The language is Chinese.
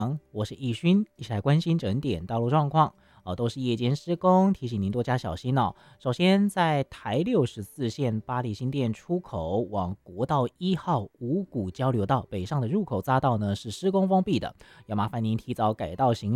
我是义勋，一起来关心整点道路状况。都是夜间施工，提醒您多加小心哦。首先，在台64线八里新店出口往国道1号五股交流道北上的入口匝道呢，是施工封闭的，要麻烦您提早改道行